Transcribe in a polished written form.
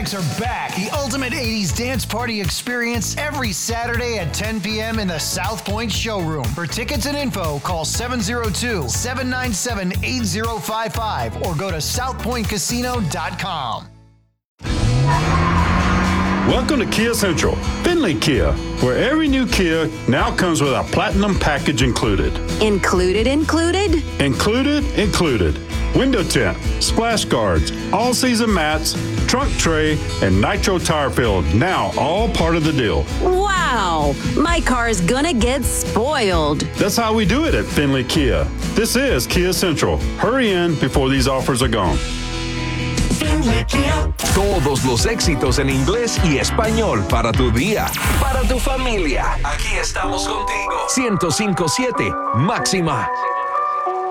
Classics are back. The ultimate 80s dance party experience every Saturday at 10 p.m. in the South Point Showroom. For tickets and info, call 702-797-8055 or go to southpointcasino.com. Welcome to Kia Central, Finley Kia, where every new Kia now comes with a platinum package included. Included? Included. Window tint, splash guards, all-season mats, trunk tray, and nitro tire fill, now all part of the deal. Wow! My car's gonna get spoiled. That's how we do it at Finley Kia. This is Kia Central. Hurry in before these offers are gone. Todos los éxitos en inglés y español para tu día, para tu familia. Aquí estamos contigo. 105.7 Máxima.